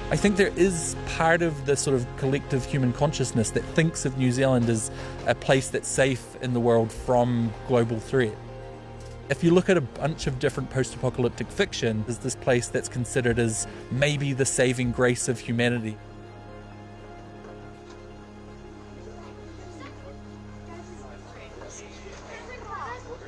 I think there is part of the sort of collective human consciousness that thinks of New Zealand as a place that's safe in the world from global threat. If you look at a bunch of different post-apocalyptic fiction, there's this place that's considered as maybe the saving grace of humanity.